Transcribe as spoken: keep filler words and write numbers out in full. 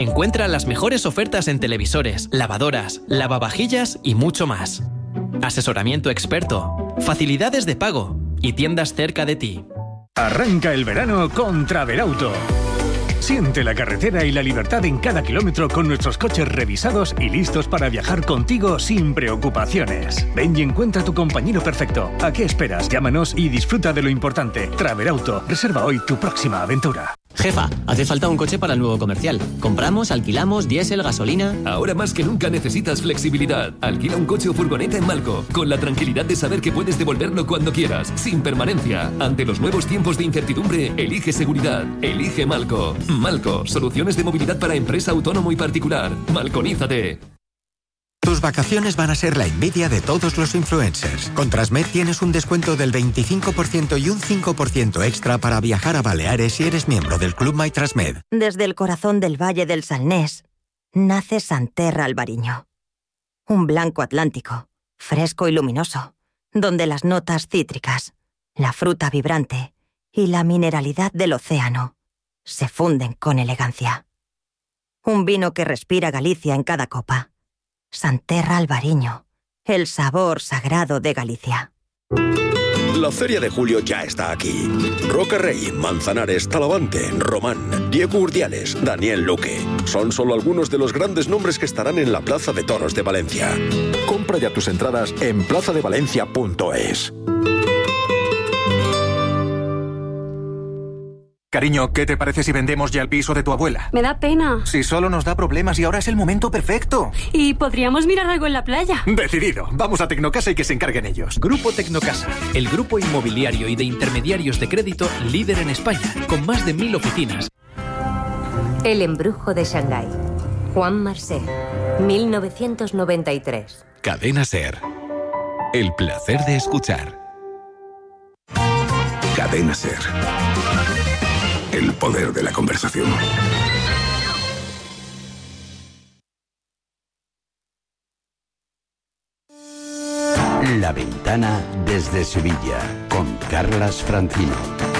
Encuentra las mejores ofertas en televisores, lavadoras, lavavajillas y mucho más. Asesoramiento experto, facilidades de pago y tiendas cerca de ti. Arranca el verano con Travelauto. Siente la carretera y la libertad en cada kilómetro con nuestros coches revisados y listos para viajar contigo sin preocupaciones. Ven y encuentra tu compañero perfecto. ¿A qué esperas? Llámanos y disfruta de lo importante. Travelauto. Reserva hoy tu próxima aventura. Jefa, hace falta un coche para el nuevo comercial. Compramos, alquilamos, diésel, gasolina... Ahora más que nunca necesitas flexibilidad. Alquila un coche o furgoneta en Malco, con la tranquilidad de saber que puedes devolverlo cuando quieras, sin permanencia. Ante los nuevos tiempos de incertidumbre, elige seguridad. Elige Malco. Malco, soluciones de movilidad para empresa, autónomo y particular. Malconízate. Tus vacaciones van a ser la envidia de todos los influencers. Con Transmed tienes un descuento del veinticinco por ciento y un cinco por ciento extra para viajar a Baleares si eres miembro del Club My Transmed. Desde el corazón del Valle del Salnés nace Santerra Albariño. Un blanco atlántico, fresco y luminoso, donde las notas cítricas, la fruta vibrante y la mineralidad del océano se funden con elegancia. Un vino que respira Galicia en cada copa. Santerra Albariño, el sabor sagrado de Galicia. La Feria de Julio ya está aquí. Roca Rey, Manzanares, Talavante, Román, Diego Urdiales, Daniel Luque. Son solo algunos de los grandes nombres que estarán en la Plaza de Toros de Valencia. Compra ya tus entradas en plaza de valencia punto es. Cariño, ¿qué te parece si vendemos ya el piso de tu abuela? Me da pena. Si solo nos da problemas y ahora es el momento perfecto. Y podríamos mirar algo en la playa. Decidido. Vamos a Tecnocasa y que se encarguen ellos. Grupo Tecnocasa, el grupo inmobiliario y de intermediarios de crédito líder en España, con más de mil oficinas. El embrujo de Shanghái. Juan Marcé, mil novecientos noventa y tres. Cadena SER. El placer de escuchar. Cadena SER. El poder de la conversación. La ventana desde Sevilla, con Carlas Francino.